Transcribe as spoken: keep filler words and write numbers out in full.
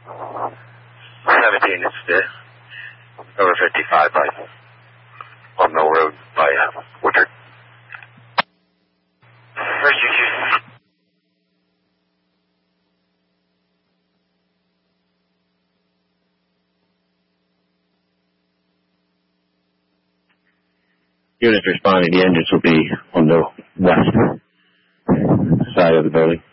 seventeen, it's the number fifty-five by on Mill Road by uh, Woodard. First you choose. Units responding, the engines will be on the west side of the building.